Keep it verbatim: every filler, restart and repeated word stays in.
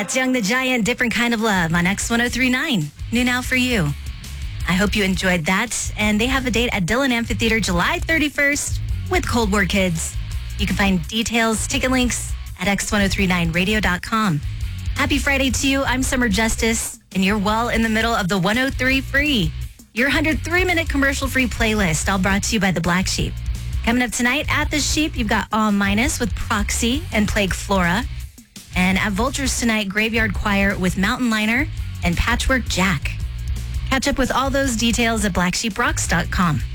That's Young the Giant, Different Kind of Love on X one oh three point nine. New now for you. I hope you enjoyed that. And they have a date at Dillon Amphitheater July thirty-first with Cold War Kids. You can find details, ticket links at x ten thirty-nine radio dot com. Happy Friday to you. I'm Summer Justice, and you're well in the middle of the one oh three Free, your one hundred three minute commercial-free playlist, all brought to you by the Black Sheep. Coming up tonight at the Sheep, you've got All Minus with Proxy and Plague Flora. And at Vultures tonight, Graveyard Choir with Mountain Liner and Patchwork Jack. Catch up with all those details at black sheep rocks dot com.